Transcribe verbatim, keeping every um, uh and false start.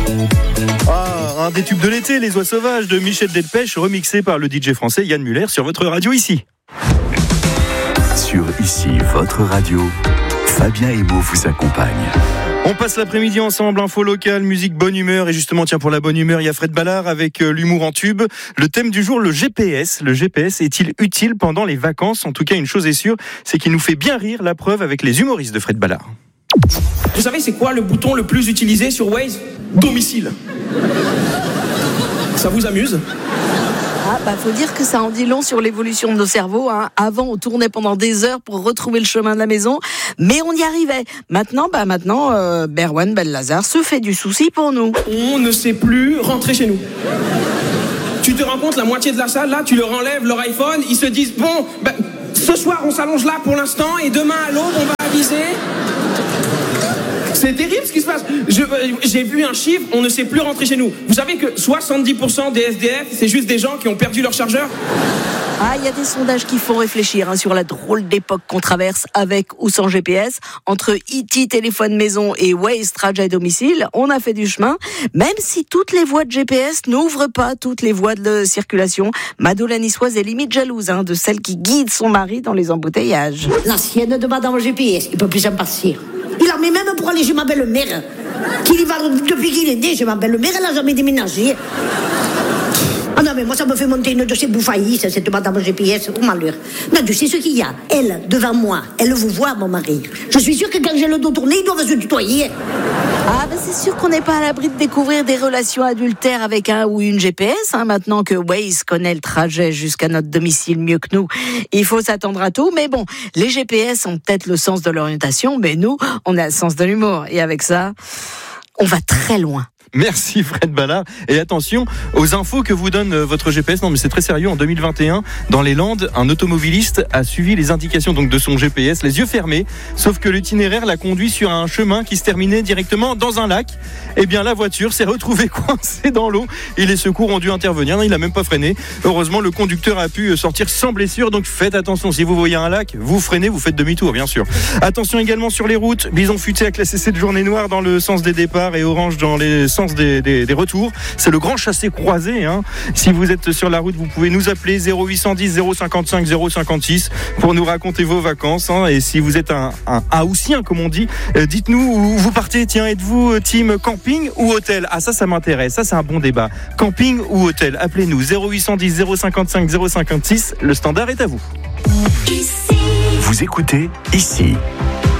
Ah, un des tubes de l'été, Les Oies Sauvages de Michel Delpech, remixé par le D J français Yann Muller sur votre radio ici. Sur ici, votre radio, Fabien Emo vous accompagne. On passe l'après-midi ensemble, info locale, musique, bonne humeur. Et justement, tiens, pour la bonne humeur, il y a Fred Ballard avec euh, l'humour en tube. Le thème du jour, le G P S. Le G P S est-il utile pendant les vacances ? En tout cas, une chose est sûre, c'est qu'il nous fait bien rire. La preuve avec les humoristes de Fred Ballard. Vous savez, c'est quoi le bouton le plus utilisé sur Waze ? Domicile. Ça vous amuse ? Ah, bah, faut dire que ça en dit long sur l'évolution de nos cerveaux, hein. Avant, on tournait pendant des heures pour retrouver le chemin de la maison, mais on y arrivait. Maintenant, bah, maintenant, euh, Berwan Bellazar se fait du souci pour nous. On ne sait plus rentrer chez nous. Tu te rends compte, la moitié de la salle, là, tu leur enlèves leur iPhone, ils se disent, bon, bah, ce soir, on s'allonge là pour l'instant, et demain à l'aube, on va aviser. C'est terrible ce qui se passe. Je, j'ai vu un chiffre, on ne sait plus rentrer chez nous. Vous savez que soixante-dix pour cent des S D F, c'est juste des gens qui ont perdu leur chargeur ? Ah, il y a des sondages qui font réfléchir hein, sur la drôle d'époque qu'on traverse avec ou sans G P S. Entre E T, téléphone maison et Waze, trajet à domicile, on a fait du chemin. Même si toutes les voies de G P S n'ouvrent pas toutes les voies de circulation, Mado la niçoise est limite jalouse hein, de celle qui guide son mari dans les embouteillages. L'ancienne de Madame G P S, il peut plus s'en passer. Il en met même pour aller chez ma belle-mère. Qu'il y va depuis qu'il est né chez ma belle-mère, elle n'a jamais déménagé. Ah non, mais moi, ça me fait monter une de ces bouffaillisses, cette Madame G P S, au malheur. Non, tu sais ce qu'il y a. Elle, devant moi, elle vous voit, mon mari. Je suis sûre que quand j'ai le dos tourné, ils doivent se tutoyer. Ah, ben c'est sûr qu'on n'est pas à l'abri de découvrir des relations adultères avec un ou une G P S, hein, maintenant que Waze connaît le trajet jusqu'à notre domicile mieux que nous. Il faut s'attendre à tout, mais bon, les G P S ont peut-être le sens de l'orientation, mais nous, on a le sens de l'humour. Et avec ça, on va très loin. Merci Fred Ballard. Et attention aux infos que vous donne votre G P S. Non mais c'est très sérieux. En deux mille vingt et un, dans les Landes, un automobiliste a suivi les indications donc de son G P S, les yeux fermés. Sauf que l'itinéraire l'a conduit sur un chemin qui se terminait directement dans un lac. Et bien la voiture s'est retrouvée coincée dans l'eau et les secours ont dû intervenir. Il n'a même pas freiné. Heureusement, le conducteur a pu sortir sans blessure. Donc faites attention. Si vous voyez un lac, vous freinez, vous faites demi-tour, bien sûr. Attention également sur les routes. Bison futé a classé cette journée noire dans le sens des départs et orange dans les sens Des, des, des retours. C'est le grand chassé croisé hein. Si vous êtes sur la route, vous pouvez nous appeler zéro huit cent dix zéro cinquante-cinq zéro cinquante-six pour nous raconter vos vacances hein. Et si vous êtes un, un haussien comme on dit, euh, dites-nous où vous partez. Tiens, êtes-vous team camping ou hôtel ? Ah ça, ça m'intéresse, ça c'est un bon débat. Camping ou hôtel ? Appelez-nous zéro huit cent dix zéro cinquante-cinq zéro cinquante-six. Le standard est à vous. Vous écoutez Ici,